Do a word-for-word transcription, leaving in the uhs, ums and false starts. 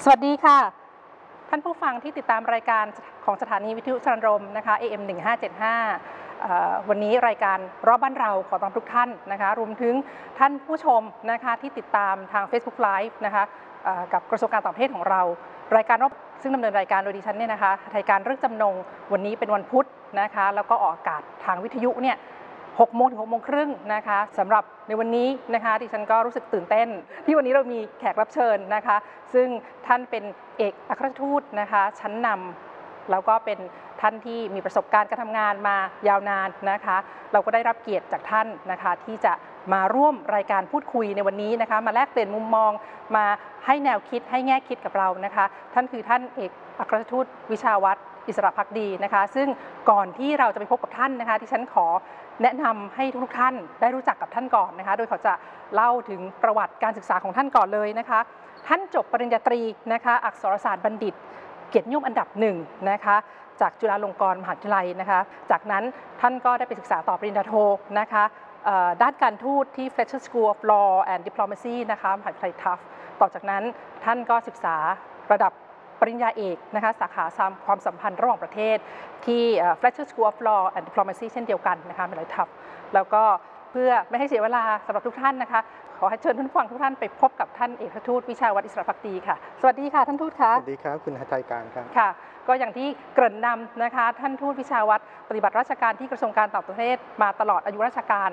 สวัสดีค่ะท่านผู้ฟังที่ติดตามรายการของสถานีวิทยุชนรมนะคะ เอ เอ็ม หนึ่งห้าเจ็ดห้า วันนี้รายการรอบบ้านเราขอต้อนรับทุกท่านนะคะรวมถึงท่านผู้ชมนะคะที่ติดตามทาง Facebook Live นะคะกับกระทรวงการต่างประเทศของเรารายการรอบซึ่งดำเนินรายการโดยดิฉันเนี่ยนะคะรายการเรื่องจำนงวันนี้เป็นวันพุธนะคะแล้วก็ออกอากาศทางวิทยุเนี่ยหกโมงถึงหกโมงครึ่งนะคะสำหรับในวันนี้นะคะดิฉันก็รู้สึกตื่นเต้นที่วันนี้เรามีแขกรับเชิญนะคะซึ่งท่านเป็นเอกอัครราชทูตนะคะชั้นนำแล้วก็เป็นท่านที่มีประสบการณ์การทำงานมายาวนานนะคะเราก็ได้รับเกียรติจากท่านนะคะที่จะมาร่วมรายการพูดคุยในวันนี้นะคะมาแลกเปลี่ยนมุมมองมาให้แนวคิดให้แง่คิดกับเรานะคะท่านคือท่านเอกอัครราชทูตวิชาวัฒน์อิสระภักดีนะคะซึ่งก่อนที่เราจะไปพบกับท่านนะคะที่ฉันขอแนะนำให้ทุกท่านได้รู้จักกับท่านก่อนนะคะโดยเขาจะเล่าถึงประวัติการศึกษาของท่านก่อนเลยนะคะท่านจบปริญญาตรีนะคะอักษรศาสตร์บัณฑิตเกียรตินิยมอันดับหนึ่งนะคะจากจุฬาลงกรณ์มหาวิทยาลัยนะคะจากนั้นท่านก็ได้ไปศึกษาต่อปริญญาโทนะคะด้านการทูตที่ Fletcher School of Law and Diplomacy นะคะมหาวิทยาลัยทัฟต์ต่อจากนั้นท่านก็ศึกษาระดับปริญญาเอกนะคะสาขาความสัมพันธ์ระหว่างประเทศที่ Fletcher School of Law and Diplomacy เช่นเดียวกันนะคะมหาวิทยาลัยทัฟต์แล้วก็เพื่อไม่ให้เสียเวลาสำหรับทุกท่านนะคะขอให้เชิญท่านผู้ฟังทุกท่านไปพบกับท่านเอกทูตวิชาวัฒน์อิสระภักดีค่ะสวัสดีค่ะท่านทูตคะสวัสดีครับคุณหัตถการครับค่ะก็อย่างที่เกริ่นนำนะคะท่านทูตวิชาวัฒน์ปฏิบัติราชการที่กระทรวงการต่างประเทศมาตลอดอายุราชการ